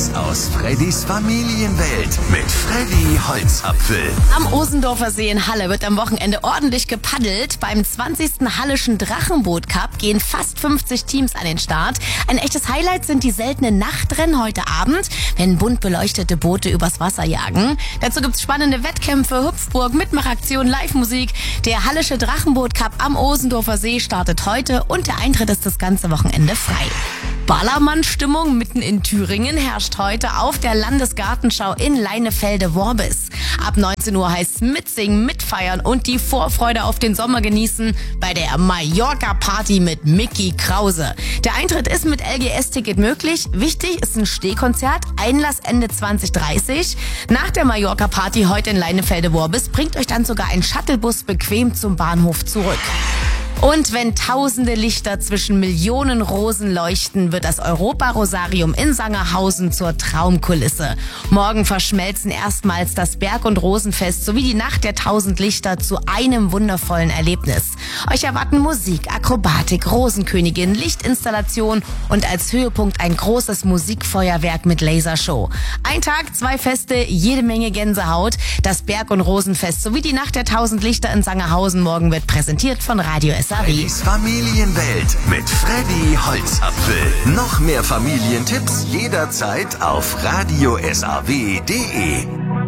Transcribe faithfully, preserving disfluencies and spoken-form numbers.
aus Freddys Familienwelt mit Freddy Holzapfel. Am Osendorfer See in Halle wird am Wochenende ordentlich gepaddelt. Beim zwanzigsten Hallischen Drachenboot Cup gehen fast fünfzig Teams an den Start. Ein echtes Highlight sind die seltenen Nachtrennen heute Abend, wenn bunt beleuchtete Boote übers Wasser jagen. Dazu gibt's spannende Wettkämpfe, Hüpfburg, Mitmachaktion, Live-Musik. Der Hallische Drachenboot Cup am Osendorfer See startet heute und der Eintritt ist das ganze Wochenende frei. Ballermann-Stimmung mitten in Thüringen herrscht heute auf der Landesgartenschau in Leinefelde-Worbis. Ab neunzehn Uhr heißt's mitsingen, mitfeiern und die Vorfreude auf den Sommer genießen bei der Mallorca-Party mit Micky Krause. Der Eintritt ist mit L G S-Ticket möglich. Wichtig ist ein Stehkonzert, Einlass Ende zwanzig dreißig. Nach der Mallorca-Party heute in Leinefelde-Worbis bringt euch dann sogar ein Shuttlebus bequem zum Bahnhof zurück. Und wenn tausende Lichter zwischen Millionen Rosen leuchten, wird das Europa-Rosarium in Sangerhausen zur Traumkulisse. Morgen verschmelzen erstmals das Berg- und Rosenfest sowie die Nacht der tausend Lichter zu einem wundervollen Erlebnis. Euch erwarten Musik, Akrobatik, Rosenkönigin, Lichtinstallation und als Höhepunkt ein großes Musikfeuerwerk mit Lasershow. Ein Tag, zwei Feste, jede Menge Gänsehaut. Das Berg- und Rosenfest sowie die Nacht der tausend Lichter in Sangerhausen morgen wird präsentiert von Radio S A W. Freddys Familienwelt mit Freddy Holzapfel. Noch mehr Familientipps jederzeit auf radio s a w punkt d e.